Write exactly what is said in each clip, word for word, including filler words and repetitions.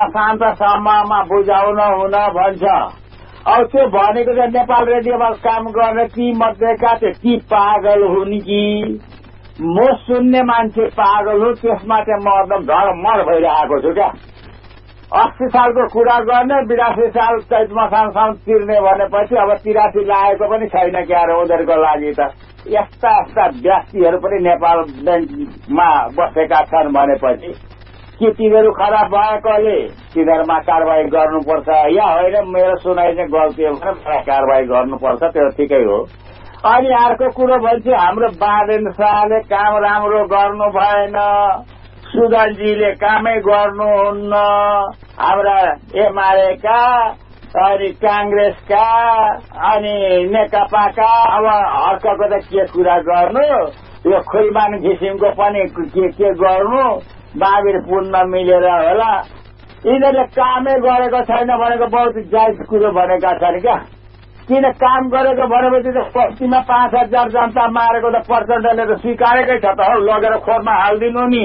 शान्त समूहमा बुझाउन हुन भन्छ। अब त्यो भनेको चाहिँ नेपाल रेडियोमा काम गर्ने ती मध्येका चाहिँ ती पागल हुन् कि म सुन्ने मान्छे पागल हो, त्यसमा चाहिँ म एकदम ढलमल भइरहेको छु क्या। अस्सी सालको कुरा गर्ने, बिरासी साल चैत मसानसम्म तिर्ने भनेपछि अब तिरासी लागेको पनि छैन क्या अरे उनीहरूको लागि त। यस्ता यस्ता व्यक्तिहरू पनि नेपाल ब्याङ्कमा बसेका छन् भनेपछि के तिनीहरू खराब भएकोले तिनीहरूमा कारवाही गर्नुपर्छ या होइन? मेरो सुनाइ चाहिँ गल्ती हो भने मलाई कारवाही गर्नुपर्छ, त्यो ठिकै हो। अनि अर्को कुरो भन्छ हाम्रो बालेन्द्र शाहले काम राम्रो गर्नु भएन, सुदनजीले कामै गर्नुहुन्न, हाम्रा एमालेका अनि कांग्रेसका अनि नेकपाका अब अर्काको त के कुरा गर्नु, यो खुइमान किसिमको पनि के के गर्नु, बाबिर पुन्न मिलेर होला। यिनीहरूले कामै गरेको छैन भनेको बहुत जायज कुरो भनेका छन् क्या। किन काम गरेको भनेपछि त बस्तीमा पाँच हजार जनता मारेको त प्रचण्डले त स्वीकारेकै छ त हौ, लगेर खोरमा हालिदिनु नि।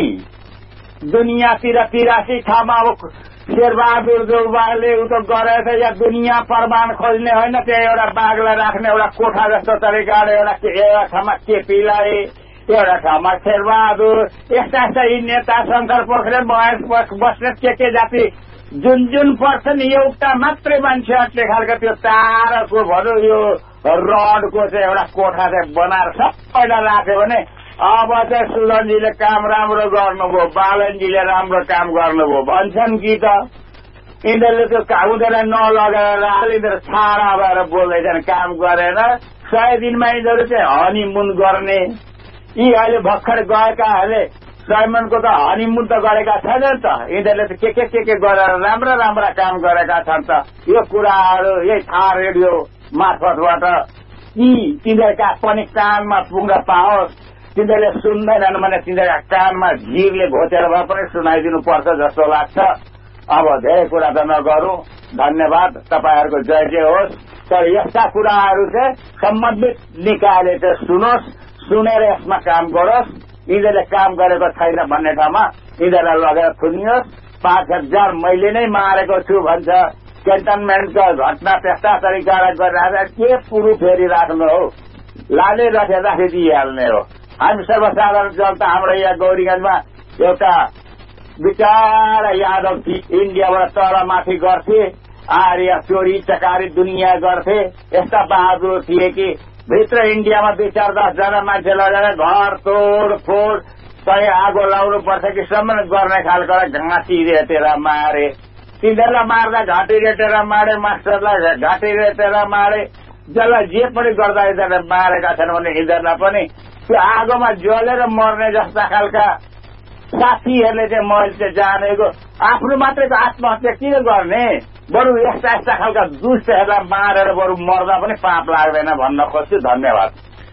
दुनियाँतिर तिरासी ठाउँमा अब शेरबहादुर देउवाले उ त गरेछ, या दुनियाँ प्रमाण खोज्ने होइन, त्यहाँ एउटा बाघलाई राख्ने एउटा कोठा जस्तो तरिकाले एउटा एउटा ठाउँमा केपीलाई, एउटा ठाउँमा शेरबहादुर, यस्ता यस्ता यी नेता शङ्कर पोखरेल महेश बस्नेत के के जाति जुन जुन पर्छ नि एउटा मात्रै मान्छेहरूले खालको त्यो तारको भनौँ यो रडको चाहिँ एउटा कोठा चाहिँ बनाएर सबैलाई राख्यो भने अब चाहिँ सुदनजीले काम राम्रो गर्नुभयो, बालनजीले राम्रो काम गर्नुभयो भन्छन् कि त? यिनीहरूले त्यो उनीहरूलाई नलगेर यिनीहरू छाडा भएर बोल्दैछन् काम गरेर। सय दिनमा यिनीहरू चाहिँ हनीमुन गर्ने, यी अहिले भर्खर गएकाहरूले साइमनको त हनीमुन त गरेका छैनन् त, यिनीहरूले त के के के के गरेर राम्रा राम्रा काम गरेका छन् त। यो कुराहरू यही थाहा रेडियो मार्फतबाट यी तिनीहरूका पनि कानमा पुग्न पाओस्। तिनीहरूले सुन्दैनन् भने तिनीहरूका कानमा जीवले घोचेर भए पनि सुनाइदिनु पर्छ जस्तो लाग्छ। अब धेरै कुरा त नगरौँ, धन्यवाद, तपाईँहरूको जय जय होस्। तर यस्ता कुराहरू चाहिँ सम्बन्धित निकायले चाहिँ सुनोस्, सुनेर यसमा काम गरोस्। यिनीहरूले काम गरेको छैन भन्ने ठाउँमा यिनीहरूलाई लगेर थुनियोस्। पाँच हजार मैले नै मारेको छु भन्छ, क्यान्टनमेन्टको घटना त्यस्ता तरिकाले गरिरहेको के पुरु फेरि राख्नु हो, लाले रखे राखिदिइहाल्ने हो। हामी सर्वसाधारण जनता हाम्रो यहाँ गौरीगंजमा एउटा बिचारा यादव थिए, इन्डियाबाट तलमाथि गर्थे, आर्य चोरी चकारी दुनियाँ गर्थे। यस्ता बहादुर थिए कि भित्र इन्डियामा दुई चार दसजना मान्छे लगेर घर तोड फोड कहीँ आगो लाउनु पर्छ कि सम्म गर्ने खालको घाँटी रेटेर मारे। तिनीहरूलाई मार्दा घाँटी रेटेर मारे, मास्टरलाई घाँटी रेटेर मारे, जसलाई जे पनि गर्दा यिनीहरूले मारेका छन् भने यिनीहरूलाई पनि त्यो आगोमा जलेर मर्ने जस्ता खालका साथीहरूले चाहिँ मैले चाहिँ जानेको आफ्नो मात्रै आत्महत्या किन गर्ने, बरु यस्ता यस्ता खालका दुष्टहरूलाई मारेर बरु मर्दा पनि पाप लाग्दैन भन्न खोज्छु। धन्यवाद।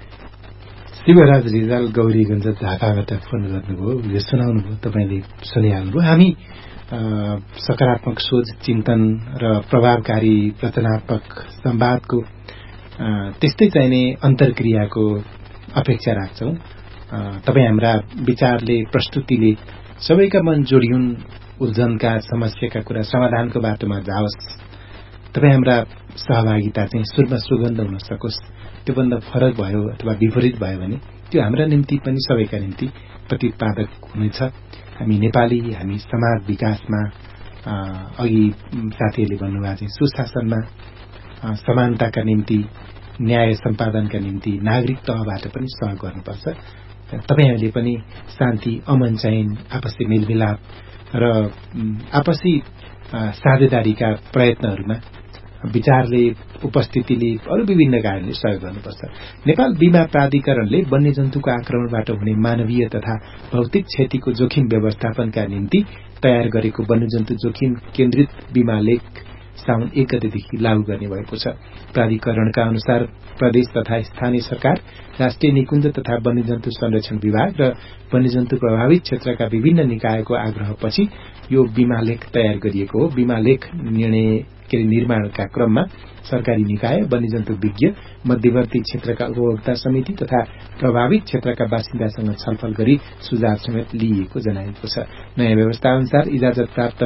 शिवराज रिजाल गौरीगञ्ज झापाबाट फोन गर्नुभयो, यो सुनाउनुभयो, तपाईँले सुनिहाल्नुभयो। हामी सकारात्मक सोच, चिन्तन र प्रभावकारी रचनात्मक संवादको त्यस्तै चाहिने अन्तर्क्रियाको अपेक्षा राख्छौं। तपाईँ हाम्रा विचारले, प्रस्तुतिले सबैका मन जोडिउन्, उल्झनका समस्याका कुरा समाधानको बाटोमा जाओस्। तपाईँ हाम्रा सहभागिता चाहिँ सुरमा सुगन्ध हुन सकोस्। त्योभन्दा फरक भयो अथवा विपरीत भयो भने त्यो हाम्रा निम्ति पनि सबैका निम्ति प्रतिपादक हुनेछ। हामी नेपाली, हामी समाज विकासमा, अघि साथीहरूले भन्नुभएको चाहिँ सुशासनमा, समानताका निम्ति, न्याय सम्पादनका निम्ति नागरिक तहबाट पनि सहयोग गर्नुपर्छ। तपाईहरूले पनि शान्ति, अमन चैन, आपसी मेलमिलाप र आपसी साझेदारीका प्रयत्नहरूमा विचारले, उपस्थितिले, अरू विभिन्न कारणले सहयोग गर्नुपर्छ। नेपाल बीमा प्राधिकरणले वन्यजन्तुको आक्रमणबाट हुने मानवीय तथा भौतिक क्षतिको जोखिम व्यवस्थापनका निम्ति तयार गरेको वन्यजन्तु जोखिम केन्द्रित बीमा लेख साउन एक गतेदेखि लागू गर्ने भएको छ। प्राधिकरणका अनुसार प्रदेश तथा स्थानीय सरकार, राष्ट्रिय निकुञ्ज तथा वन्यजन्तु संरक्षण विभाग र वन्यजन्तु प्रभावित क्षेत्रका विभिन्न निकायको आग्रहपछि यो बीमा लेख तयार गरिएको हो। बीमा लेख निर्णय के निर्माणका क्रममा सरकारी निकाय, वन्यजन्तु विज्ञ, मध्यवर्ती क्षेत्रका उपभोक्ता समिति तथा प्रभावित क्षेत्रका बासिन्दासँग छलफल गरी सुझाव समेत लिइएको जनाइएको छ। नयाँ व्यवस्था अनुसार इजाजत प्राप्त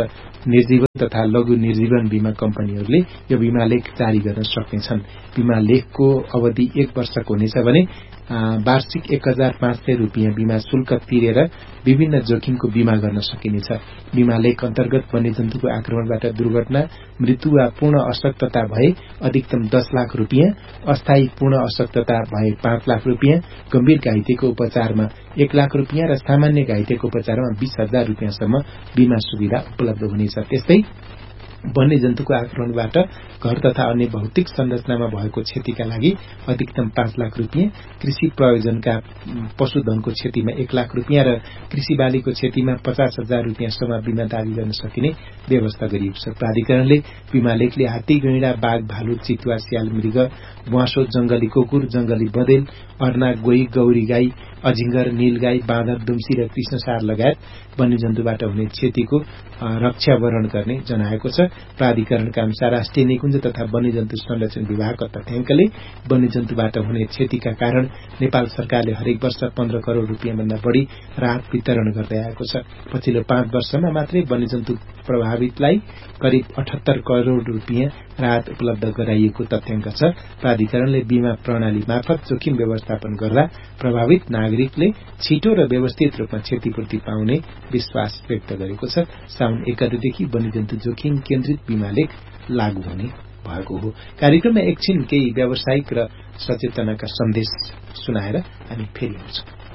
निर्जीवन तथा लघु निर्जीवन बीमा कम्पनीहरूले यो बीमा लेख जारी गर्न सक्नेछन्। बीमा लेखको अवधि एक वर्षको हुनेछ भने वार्षिक एक हजार पाँच सय रूपियाँ बीमा शुल्क तिरेर विभिन्न जोखिमको बीमा गर्न सकिनेछ। बीमा लेख अन्तर्गत वन्यजन्तुको आक्रमणबाट दुर्घटना, मृत्यु वा पूर्ण अशक्तता भए अधिकतम दस लाख रूपियाँ, अस्थायी पूर्ण अशक्तता भए पाँच लाख रूपियाँ, गम्भीर घाइतेको उपचारमा एक लाख रूपियाँ र सामान्य घाइतेको उपचारमा बीस हजार रूपियाँसम्म बीमा सुविधा उपलब्ध हुनेछ। त्यस्तै वन्यजन्तुको आक्रमणबाट घर तथा अन्य भौतिक संरचनामा भएको क्षतिका लागि अधिकतम पाँच लाख रूपियाँ, कृषि प्रयोजनका पशुधनको क्षतिमा एक लाख रूपियाँ र कृषि बालीको क्षतिमा पचास हजार रूपियाँसम्म बीमा दावी गर्न सकिने व्यवस्था गरिएको छ। प्राधिकरणले बीमा लेखले हात्ती, गैंडा, बाघ, भालु, चितुवा, स्याल, मृग, ब्वाँसो, जंगली कुकुर, जंगली बँदेल, अर्ना, गोही, गौरी गाई, अजिंगर, नीलगाई, बाँदर, दुम्सी र कृष्णसार लगायत वन्यजन्तुबाट हुने क्षतिको रक्षावरण गर्ने जनाएको छ। प्राधिकरणका अनुसार राष्ट्रिय निकुञ्ज तथा वन्यजन्तु संरक्षण विभागका तथ्याङ्कले वन्यजन्तुबाट हुने क्षतिका कारण नेपाल सरकारले हरेक वर्ष पन्ध्र करोड़ रूपियाँ भन्दा बढ़ी राहत वितरण गर्दै आएको छ। पछिल्लो पाँच वर्षमा मात्रै वन्यजन्तु प्रभावितलाई करिब अठहत्तर करोड़ रूपियाँ राहत उपलब्ध गराइएको तथ्याङ्क छ। प्राधिकरणले बीमा प्रणाली मार्फत जोखिम व्यवस्थापन गर्दा प्रभावित नागरिकले छिटो र व्यवस्थित रूपमा क्षतिपूर्ति पाउने विश्वास व्यक्त गरेको छ। साउन एक गतेदेखि वन्यजन्तु जोखिम केन्द्रित बीमा लेख लागू हुने भएको हो। कार्यक्रममा एकछिन केही व्यावसायिक र सचेतनाका सन्देश सुनाएर हामी फेरि आउँछौं।